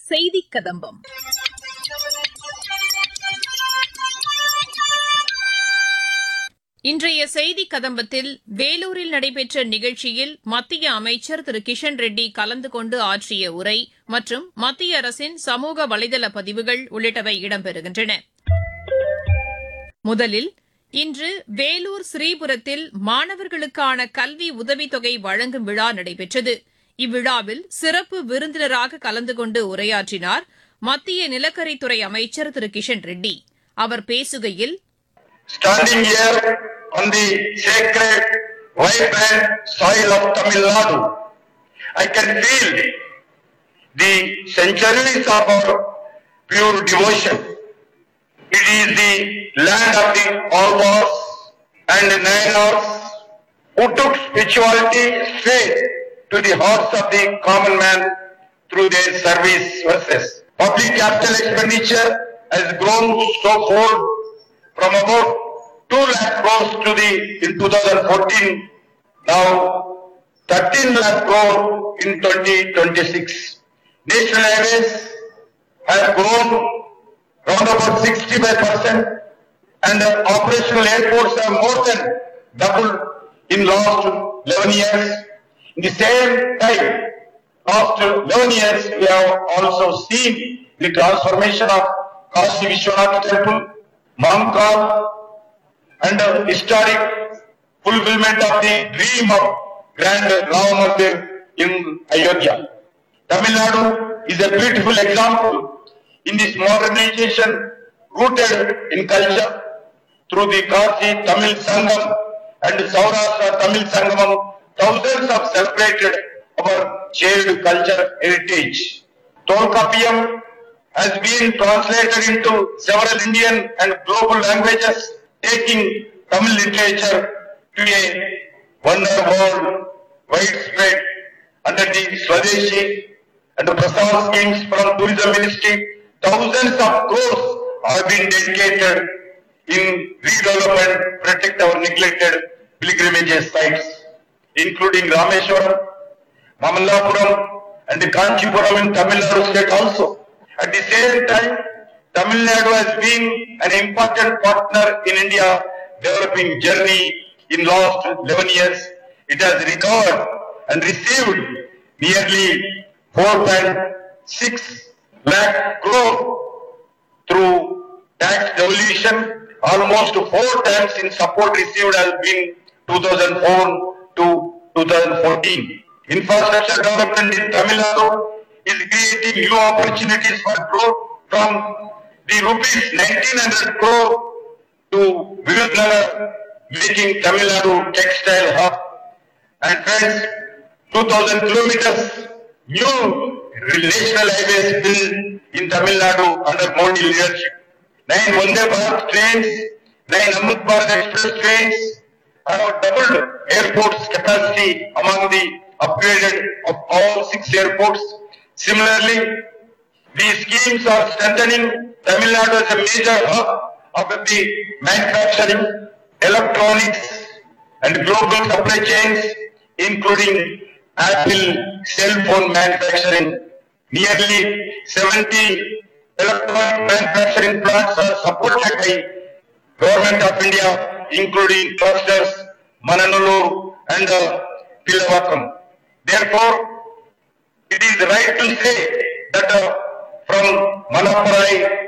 செய்தி கதம்பம். இன்றைய செய்தி கதம்பத்தில் வேலூரில் நடைபெற்ற நிகழ்ச்சியில் மத்திய அமைச்சர் திரு கிஷன் ரெட்டி கலந்து கொண்டு ஆற்றிய உரை மற்றும் மத்திய அரசின் சமூக வலைதள பதிவுகள் உள்ளிட்டவை இடம்பெறுகின்றன. முதலில் இன்று வேலூர் ஸ்ரீபுரத்தில் மாணவர்களுக்கான கல்வி உதவித்தொகை வழங்கும் விழா நடைபெற்றது. இவ்விழாவில் சிறப்பு விருந்தினராக கலந்து கொண்டு உரையாற்றினார் மத்திய நிலக்கரித்துறை அமைச்சர் திரு கிஷன் ரெட்டி. அவர் பேசுகையில், Standing here on the sacred, vibrant soil of Tamil Nadu, I can feel the centuries of our pure devotion. It is the land of the Alvars and Nayanars who took spirituality straight to the hearts of the common man through their service verses. Public capital expenditure has grown so fold from about 2 lakh crores to in 2014, now 13 lakh crore in 2026. National highways have grown around about 65% and operational airports have more than doubled in last 11 years. In the same time, last 11 years, we have also seen the transformation of Kashi Vishwanath Temple, Mahankal, and historic fulfillment of the dream of Grand Ram Mandir in Ayodhya. Tamil Nadu is a beautiful example in this modernization rooted in culture. Through the Kashi Tamil Sangam and Saurashtra Tamil Sangamam, thousands have celebrated our shared culture heritage. Tolkappiyam has been translated into several Indian and global languages, taking Tamil literature to a wonder world widespread. Under the Swadeshi and the Prasad schemes from Tourism Ministry, thousands of crores have been dedicated in redevelop and protect our neglected pilgrimage sites, including Rameshwaram, Mamallapuram, and the Kanchipuram in Tamil Nadu state also. At the same time, Tamil Nadu has been an important partner in India developing journey in last 11 years. It has recovered and received nearly 4.6 lakh crore through tax devolution. Almost 4 times in support received has been 2004 to 2014. Infrastructure development in Tamil Nadu is creating new opportunities for growth from the rupees 1900 crore to Virudhunagar, making Tamil Nadu textile hub. And friends, 2000 kilometers new national highways built in Tamil Nadu under Modi leadership. 9 Vande Bharat trains, 9 Amrit Bharat Express trains have doubled airports capacity among the upgraded of all 6 airports. Similarly, these schemes are strengthening Tamil Nadu as a major hub of the manufacturing, electronics, and global supply chains, including Apple cell phone manufacturing. Nearly 70 electronic manufacturing plants are supported by Government of India, including clusters, Mananallur and Pilavakkam. Therefore, it is right to say that from Malappuram